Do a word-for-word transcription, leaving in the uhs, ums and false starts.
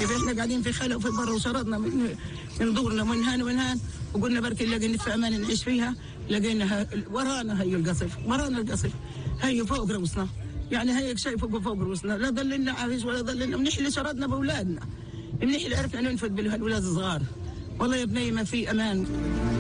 كيف احنا قاعدين في خلا وفي برا وشردنا من من دورنا من هان ومن هان، وقلنا بركي نلاقي في امان نعيش فيها، لقينا ورانا هي القصف، ورانا القصف هي فوق رؤوسنا، يعني هيك شيء فوق فوق رؤوسنا، لا ضللنا عايش ولا ضللنا، منيح اللي شردنا باولادنا، منيح اللي عرفنا ننفذ بالولاد الصغار، والله يا بني ما في امان.